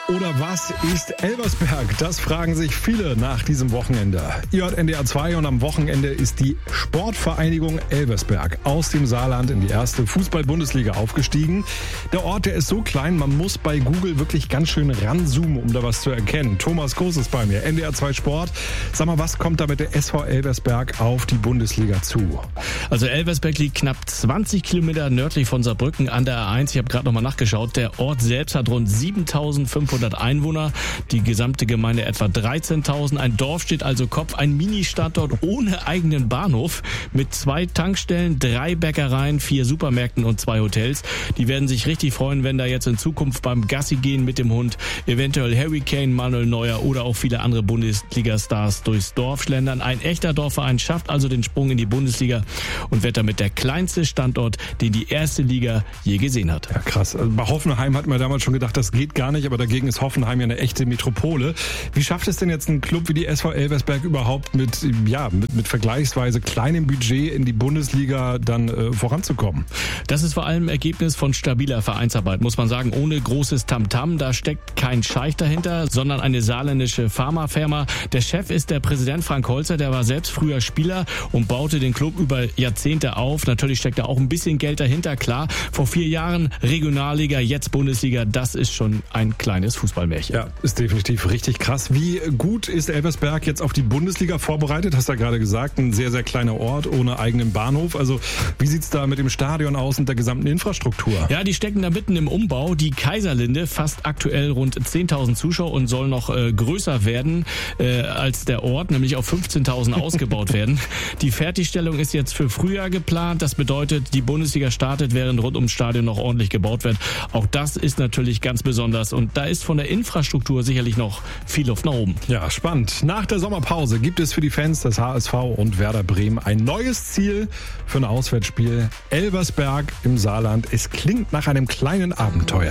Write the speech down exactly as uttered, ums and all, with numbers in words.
oder was ist Elversberg? Das fragen sich viele nach diesem Wochenende. Ihr hört N D R zwei und am Wochenende ist die Sportvereinigung Elversberg aus dem Saarland in die erste Fußball-Bundesliga aufgestiegen. Der Ort, der ist so klein, man muss bei Google wirklich ganz schön ranzoomen, um da was zu erkennen. Thomas Groß ist bei mir, N D R zwei Sport. Sag mal, was kommt da mit der S V Elversberg auf die Bundesliga zu? Also Elversberg liegt knapp zwanzig Kilometer nördlich von Saarbrücken an der A eins. Ich habe gerade nochmal nachgeschaut. Der Ort selbst hat rund siebentausendfünfhundert Einwohner, die gesamte Gemeinde etwa dreizehntausend. Ein Dorf steht also Kopf, ein Mini-Standort ohne eigenen Bahnhof mit zwei Tankstellen, drei Bäckereien, vier Supermärkten und zwei Hotels. Die werden sich richtig freuen, wenn da jetzt in Zukunft beim Gassi gehen mit dem Hund eventuell Harry Kane, Manuel Neuer oder auch viele andere Bundesliga-Stars durchs Dorf schlendern. Ein echter Dorfverein schafft also den Sprung in die Bundesliga und wird damit der kleinste Standort, den die erste Liga je gesehen hat. Ja, krass. Also bei Hoffenheim hat man damals schon gedacht, das geht gar nicht, aber dagegen ist Hoffenheim ja eine echte Metropole. Wie schafft es denn jetzt ein Club wie die S V Elversberg überhaupt mit, ja, mit, mit vergleichsweise kleinem Budget in die Bundesliga dann äh, voranzukommen? Das ist vor allem Ergebnis von stabiler Vereinsarbeit, muss man sagen, ohne großes Tamtam. Da steckt kein Scheich dahinter, sondern eine saarländische Pharmafirma. Der Chef ist der Präsident Frank Holzer, der war selbst früher Spieler und baute den Club über Jahrzehnte auf. Natürlich steckt da auch ein bisschen Geld dahinter, klar. Vor vier Jahren Regionalliga, jetzt Bundesliga, das ist schon ein kleines Fußballmärchen. Ja, ist definitiv richtig krass. Wie gut ist Elversberg jetzt auf die Bundesliga vorbereitet? Hast du ja gerade gesagt, ein sehr, sehr kleiner Ort ohne eigenen Bahnhof. Also wie sieht's da mit dem Stadion aus und der gesamten Infrastruktur? Ja, die stecken da mitten im Umbau. Die Kaiserlinde fasst aktuell rund zehntausend Zuschauer und soll noch äh, größer werden äh, als der Ort, nämlich auf fünfzehntausend ausgebaut werden. Die Fertigstellung ist jetzt für Frühjahr geplant. Das bedeutet, die Bundesliga startet, während rund ums Stadion noch ordentlich gebaut wird. Auch das ist natürlich ganz besonders und da ist von der Infrastruktur sicherlich noch viel Luft nach oben. Ja, spannend. Nach der Sommerpause gibt es für die Fans des H S V und Werder Bremen ein neues Ziel für ein Auswärtsspiel. Elversberg im Saarland. Es klingt nach einem kleinen Abenteuer.